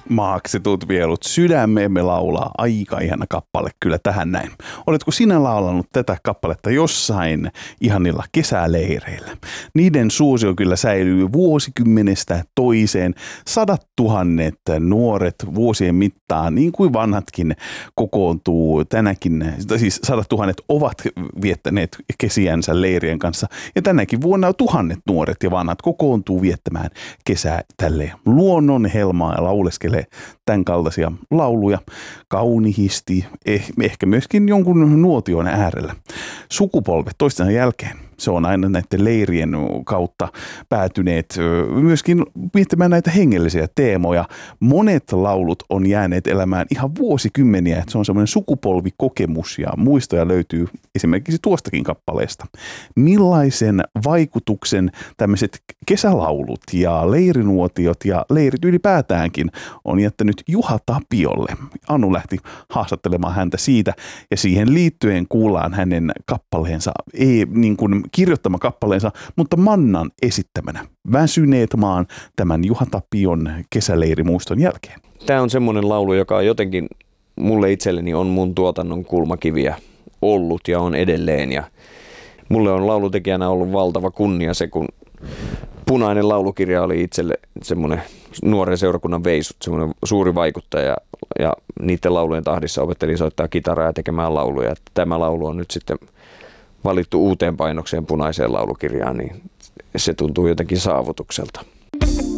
Maksetut vielut, sydämeemme laulaa. Aika ihana kappale kyllä tähän näin. Oletko sinä laulanut tätä kappaletta jossain ihanilla kesäleireillä? Niiden suosio kyllä säilyy vuosikymmenestä toiseen. 100 000 nuoret vuosien mittaan, niin kuin vanhatkin, kokoontuu tänäkin. Siis 100 000 ovat viettäneet kesiänsä leirien kanssa. Ja tänäkin vuonna 1000 nuoret ja vanhat kokoontuu viettämään kesää tälleen luonnon helmaa ja lauleskelee tämän kaltaisia lauluja kauniisti, ehkä myöskin jonkun nuotion äärellä. Sukupolvet toistensa jälkeen. Se on aina näiden leirien kautta päätyneet myöskin miettimään näitä hengellisiä teemoja. Monet laulut on jääneet elämään ihan vuosikymmeniä. Se on semmoinen sukupolvikokemus ja muistoja löytyy esimerkiksi tuostakin kappaleesta. Millaisen vaikutuksen tämmöiset kesälaulut ja leirinuotiot ja leirit ylipäätäänkin on jättänyt Juha Tapiolle? Anu lähti haastattelemaan häntä siitä ja siihen liittyen kuullaan hänen kappaleensa, kirjoittama kappaleensa, mutta Mannan esittämänä. Väsyneet maan tämän Juha Tapion kesäleirimuiston jälkeen. Tämä on semmoinen laulu, joka jotenkin mulle itselleni on mun tuotannon kulmakiviä ollut ja on edelleen. Ja mulle on laulutekijänä ollut valtava kunnia se, kun Punainen laulukirja oli itselle semmoinen nuoren seurakunnan veisut, semmoinen suuri vaikuttaja ja niiden laulujen tahdissa opettelin soittaa kitaraa ja tekemään lauluja. Tämä laulu on nyt sitten valittu uuteen painokseen Punaiseen laulukirjaan, niin se tuntuu jotenkin saavutukselta.